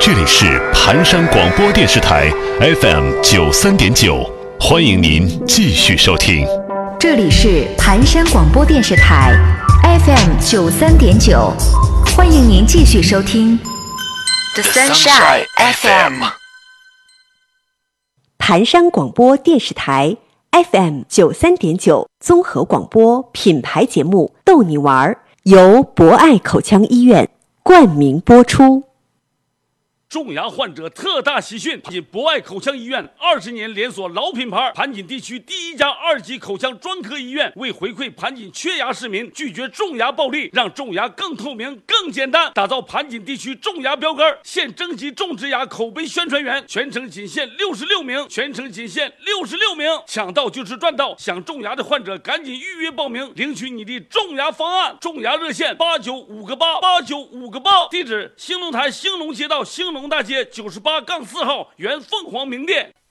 这里是盘山广播电视台 FM93.9，欢迎您继续收听。 这里是盘山广播电视台 FM93.9，欢迎您继续收听 The Sunshine FM。 盘山广播电视台 FM93.9 综合广播品牌节目逗你玩，由博爱口腔医院冠名播出。 种牙患者特大喜讯！博爱口腔医院20年连锁老品牌，盘锦地区第一家2级口腔专科医院，为回馈盘锦缺牙市民，拒绝种牙暴利，让种牙更透明、更简单，打造盘锦地区种牙标杆。现征集种植牙口碑宣传员，全程仅限66名，抢到就是赚到！想种牙的患者赶紧预约报名，领取你的种牙方案。种牙热线8958，地址兴隆台兴隆街道兴隆大街98-4号原凤凰名店。